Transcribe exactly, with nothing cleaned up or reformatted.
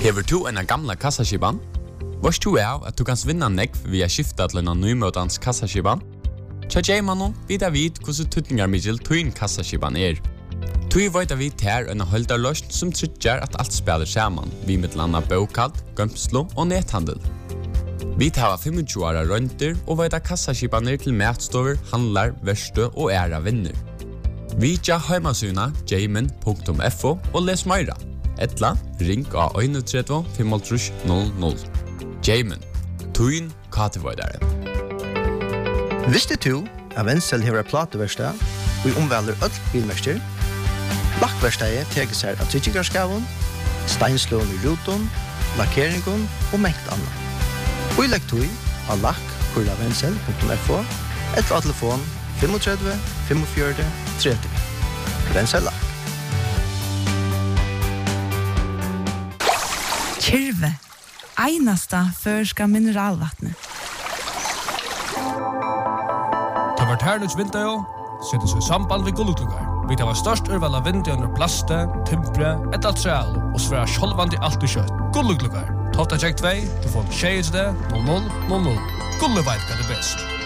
Hever du en gamla kassaskipan? Vars du er at du kan vinna nekv via skifta til en nymøtans kassaskipan? Tja Jaymanon vidar vid hvordan tutningar middel tuin kassaskipan er. Tui veit vi ter en holdarløst som tryggjar at alt spelar saman, vi mittlanda bokald, gømslo og nethandel. Vi tar tjúgu åra rønter og veit at kassaskipaner til matstover, handlar, verste og æra vinner. Vi tja heimasuna jayman punktum f o og les meira. Etla, ring av tre ein fem null null. Jayman, tuin katevoidare. Visste du at Wenzel hever plateverstad og omvelder öll bilmester? Lakkverstadet teker seg av tryggingarskaven, steinslån i ruton, lakkeringen og mengt annet. Og i lekktøy av lakk kurla wenzel punktum f o eller av telefon tre fem fem fire tre tre. Wenzel lakk. Kyrve, einasta førska mineralvattnet. Det var Ternuts vinter, setter seg samband ved gullutlugar. Vi tar størst urval av vind under plaste, timpre, et altreal og sværa sjolvandi alt i kjøtt. Gullutlugar. Tolta tjekk tvei, du får tjej null null null null. Gullu veit hva det best.